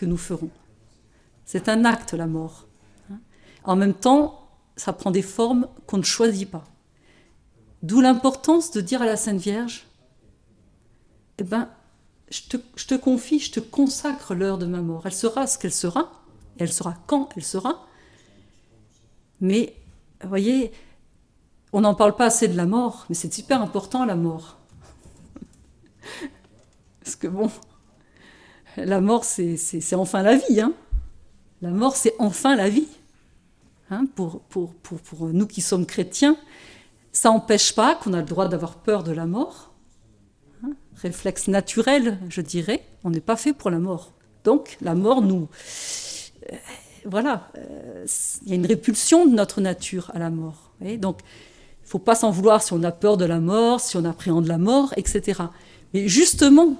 que nous ferons. C'est un acte, la mort. En même temps, ça prend des formes qu'on ne choisit pas. D'où l'importance de dire à la Sainte Vierge, eh ben, je te confie, je te consacre l'heure de ma mort. Elle sera ce qu'elle sera, et elle sera quand elle sera. Mais, vous voyez, on n'en parle pas assez de la mort, mais c'est super important, la mort. Parce que bon, la mort, c'est enfin la vie. Hein. La mort, c'est enfin la vie. Hein, pour nous qui sommes chrétiens, ça n'empêche pas qu'on a le droit d'avoir peur de la mort. Hein, réflexe naturel, je dirais. On n'est pas fait pour la mort. Donc, la mort nous... voilà. Il y a une répulsion de notre nature à la mort. Donc, il ne faut pas s'en vouloir si on a peur de la mort, si on appréhende la mort, etc. Mais justement,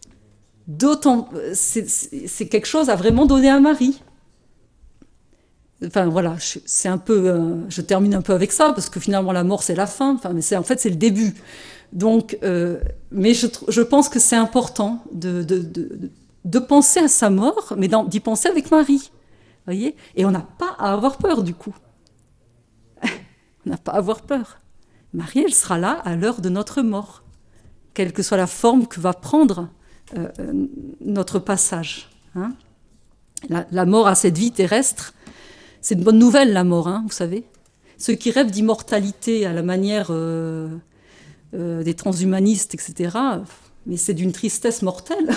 c'est quelque chose à vraiment donner à Marie. Enfin voilà, c'est un peu, je termine un peu avec ça parce que finalement la mort c'est la fin. Enfin, mais en fait c'est le début. Donc, mais je pense que c'est important de penser à sa mort, mais d'y penser avec Marie, voyez. Et on n'a pas à avoir peur du coup. On n'a pas à avoir peur. Marie, elle sera là à l'heure de notre mort, quelle que soit la forme que va prendre notre passage. Hein. La mort à cette vie terrestre. C'est une bonne nouvelle, la mort, hein, vous savez. Ceux qui rêvent d'immortalité à la manière des transhumanistes, etc., mais c'est d'une tristesse mortelle.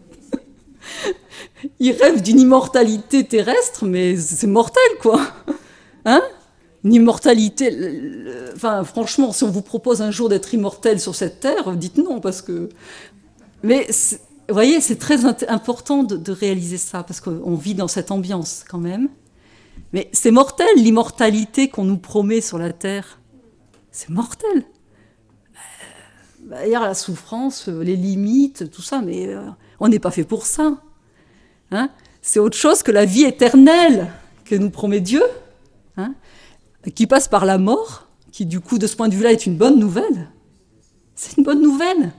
Ils rêvent d'une immortalité terrestre, mais c'est mortel, quoi. Hein? Une immortalité... Enfin, franchement, si on vous propose un jour d'être immortel sur cette terre, dites non, parce que... Mais, vous voyez, c'est très important de réaliser ça, parce qu'on vit dans cette ambiance, quand même. Mais c'est mortel, l'immortalité qu'on nous promet sur la terre. C'est mortel. Il y a la souffrance, les limites, tout ça, mais on n'est pas fait pour ça. Hein, c'est autre chose que la vie éternelle que nous promet Dieu, hein, qui passe par la mort, qui du coup, de ce point de vue-là, est une bonne nouvelle. C'est une bonne nouvelle.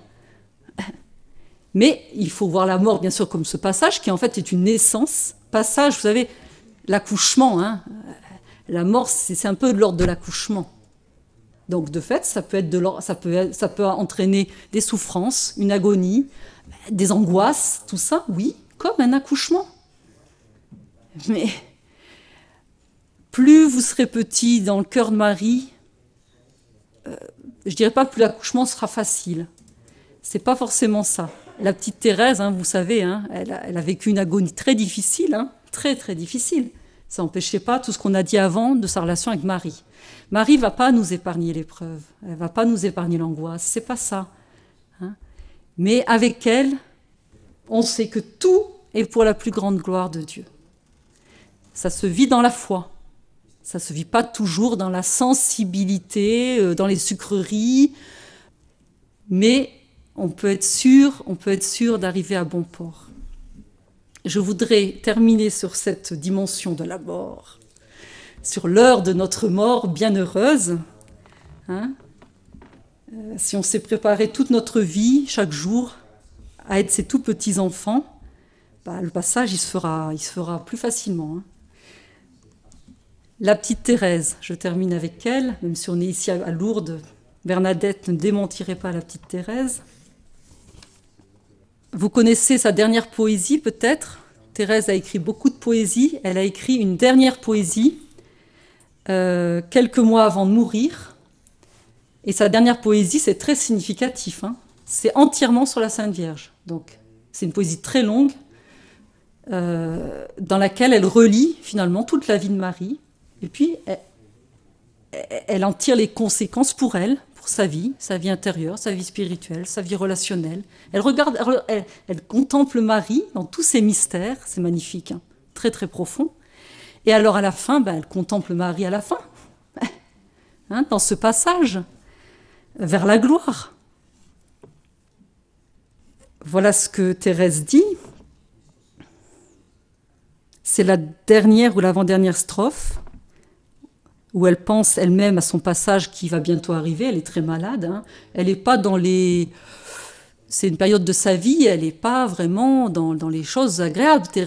Mais il faut voir la mort, bien sûr, comme ce passage, qui en fait est une naissance. Passage, vous savez... L'accouchement, hein. La mort, c'est un peu de l'ordre de l'accouchement. Donc, de fait, ça peut entraîner des souffrances, une agonie, des angoisses, tout ça, oui, comme un accouchement. Mais plus vous serez petit dans le cœur de Marie, je dirais pas plus l'accouchement sera facile. C'est pas forcément ça. La petite Thérèse, hein, vous savez, hein, elle a vécu une agonie très difficile, hein, très très difficile. Ça n'empêchait pas tout ce qu'on a dit avant de sa relation avec Marie. Marie ne va pas nous épargner l'épreuve, elle ne va pas nous épargner l'angoisse, c'est pas ça. Hein. Mais avec elle, on sait que tout est pour la plus grande gloire de Dieu. Ça se vit dans la foi, ça ne se vit pas toujours dans la sensibilité, dans les sucreries, mais on peut être sûr d'arriver à bon port. Je voudrais terminer sur cette dimension de la mort, sur l'heure de notre mort bienheureuse. Hein, si on s'est préparé toute notre vie, chaque jour, à être ces tout petits enfants, bah, le passage il se fera plus facilement. Hein. La petite Thérèse, je termine avec elle, même si on est ici à Lourdes, Bernadette ne démentirait pas la petite Thérèse. Vous connaissez sa dernière poésie, peut-être. Thérèse a écrit beaucoup de poésie. Elle a écrit une dernière poésie quelques mois avant de mourir. Et sa dernière poésie, c'est très significatif. Hein. C'est entièrement sur la Sainte Vierge. Donc, c'est une poésie très longue dans laquelle elle relie finalement toute la vie de Marie. Et puis, elle en tire les conséquences pour elle, pour sa vie intérieure, sa vie spirituelle, sa vie relationnelle. Elle contemple Marie dans tous ses mystères, c'est magnifique, hein, très très profond. Et alors à la fin, elle contemple Marie à la fin, hein, dans ce passage vers la gloire. Voilà ce que Thérèse dit. C'est la dernière ou l'avant-dernière strophe, où elle pense elle-même à son passage qui va bientôt arriver. Elle est très malade. Hein. Elle n'est pas dans les... C'est une période de sa vie, elle n'est pas vraiment dans les choses agréables.